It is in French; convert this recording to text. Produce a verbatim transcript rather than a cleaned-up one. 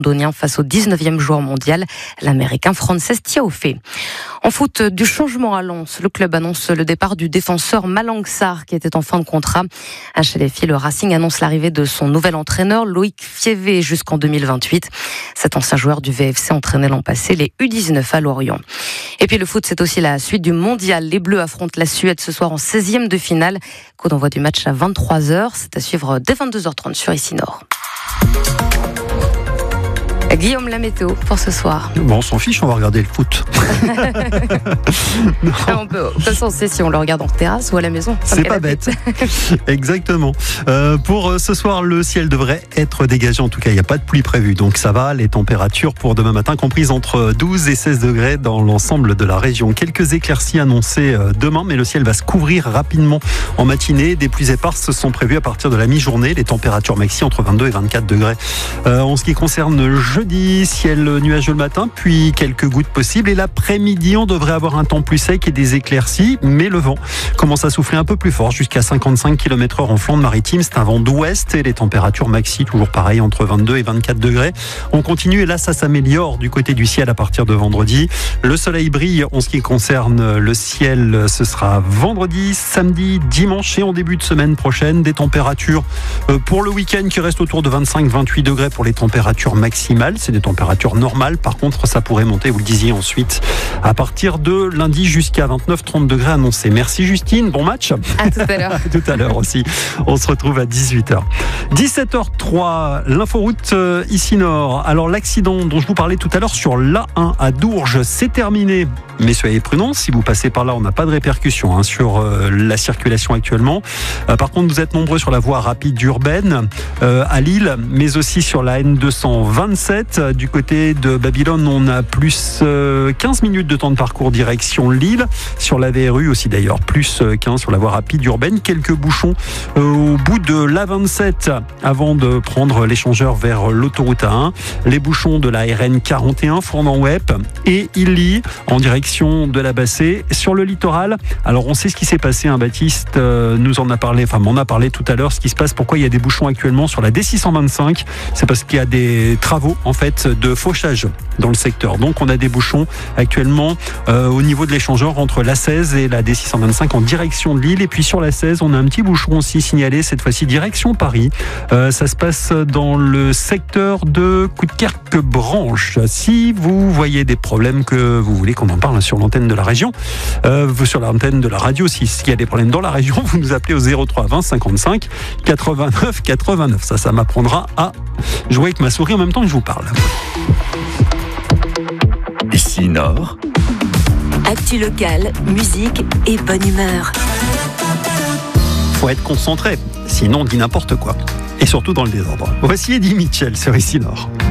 londonien face au dix-neuvième joueur mondial, l'américain Frances Tiafoe. En foot, du changement à Lens. Le club annonce le départ du défenseur Malang Sarr qui était en fin de contrat. À chez les filles, le Racing annonce l'arrivée de son nouvel entraîneur Loïc Fievé jusqu'en deux mille vingt-huit. Cet ancien joueur du V F C entraînait l'an passé les U dix-neuf à Lorient. Et puis le foot, c'est aussi la suite du mondial. Les Bleus affrontent la Suède ce soir en seizième de finale. Coup d'envoi du match à vingt-trois heures. C'est à suivre dès vingt-deux heures trente sur Ici Nord. Guillaume, la météo pour ce soir. Bon, on s'en fiche, on va regarder le foot. on peut, de toute façon, on sait si on le regarde en terrasse ou à la maison. C'est pas bête. Exactement. Euh, pour ce soir, le ciel devrait être dégagé. En tout cas, il n'y a pas de pluie prévue. Donc ça va. Les températures pour demain matin comprises entre douze et seize degrés dans l'ensemble de la région. Quelques éclaircies annoncées demain, mais le ciel va se couvrir rapidement en matinée. Des pluies éparses sont prévues à partir de la mi-journée. Les températures maxi entre vingt-deux et vingt-quatre degrés. Euh, en ce qui concerne jeudi, ciel nuageux le matin, puis quelques gouttes possibles. Et l'après-midi, on devrait avoir un temps plus sec et des éclaircies, mais le vent commence à souffler un peu plus fort, jusqu'à cinquante-cinq kilomètres heure en flanc maritime. C'est un vent d'ouest et les températures maxi, toujours pareil, entre vingt-deux et vingt-quatre degrés. On continue et là, ça s'améliore du côté du ciel à partir de vendredi. Le soleil brille en ce qui concerne le ciel. Ce sera vendredi, samedi, dimanche et en début de semaine prochaine. Des températures pour le week-end qui restent autour de vingt-cinq à vingt-huit degrés pour les températures maximales. C'est des températures normales. Par contre, ça pourrait monter, vous le disiez ensuite, à partir de lundi jusqu'à vingt-neuf à trente degrés annoncés. Merci Justine, bon match. À tout à l'heure. À tout à l'heure aussi. On se retrouve à dix-huit heures. dix-sept heures trois, l'inforoute euh, Ici Nord. Alors l'accident dont je vous parlais tout à l'heure sur l'A un à Dourges, c'est terminé. Mais soyez prudents, si vous passez par là, on n'a pas de répercussions hein, sur euh, la circulation actuellement. Euh, par contre, vous êtes nombreux sur la voie rapide urbaine euh, à Lille, mais aussi sur la N deux cent vingt-sept. Du côté de Babylone, on a plus euh, quinze minutes de temps de parcours direction Lille. Sur la V R U aussi d'ailleurs, plus quinze sur la voie rapide urbaine. Quelques bouchons euh, au bout de l'A vingt-sept avant de prendre l'échangeur vers l'autoroute A un. Les bouchons de la R N quarante et un, Fournan-Wep et Illy en direction de la Bassée. Sur le littoral, alors on sait ce qui s'est passé, hein, Baptiste euh, nous en a parlé, enfin m'en a parlé tout à l'heure, ce qui se passe, pourquoi il y a des bouchons actuellement sur la D six cent vingt-cinq, c'est parce qu'il y a des travaux en fait de fauchage dans le secteur. Donc on a des bouchons actuellement euh, au niveau de l'échangeur entre l'A seize et la D six cent vingt-cinq en direction de Lille. Et puis sur l'A seize, on a un petit bouchon aussi signalé, cette fois-ci direction Paris. Euh, ça se passe dans le secteur de Coudekerque-Branche. Si vous voyez des problèmes, que vous voulez qu'on en parle sur l'antenne de la région, euh, sur l'antenne de la radio, s'il y a des problèmes dans la région, vous nous appelez au zéro trois vingt cinquante-cinq quatre-vingt-neuf quatre-vingt-neuf. Ça, ça m'apprendra à jouer avec ma souris en même temps que je vous parle. Ici Nord. Actu locale, musique et bonne humeur. Faut être concentré, sinon on dit n'importe quoi. Et surtout dans le désordre. Voici Eddie Mitchell sur Ici Nord.